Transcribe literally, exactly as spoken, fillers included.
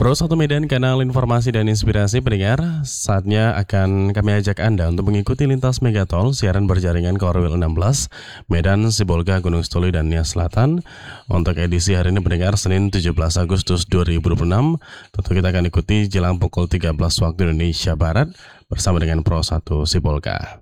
Pro satu Medan, kanal informasi dan inspirasi pendengar. Saatnya akan kami ajak Anda untuk mengikuti lintas Megatol siaran berjaringan Korwil enam belas Medan, Sibolga, Gunung Setuli, dan Nias Selatan. Untuk edisi hari ini pendengar Senin tujuh belas Agustus dua ribu dua puluh enam. Tentu kita akan ikuti jelang pukul tiga belas waktu Indonesia Barat bersama dengan Pro satu Sibolga.